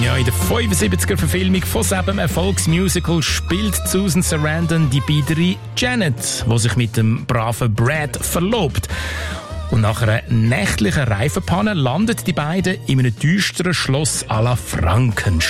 Ja, in der 75er-Verfilmung von selben Erfolgsmusical spielt Susan Sarandon die biedere Janet, die sich mit dem braven Brad verlobt. Und nach einer nächtlichen Reifenpanne landen die beiden in einem düsteren Schloss à la Frankenstein.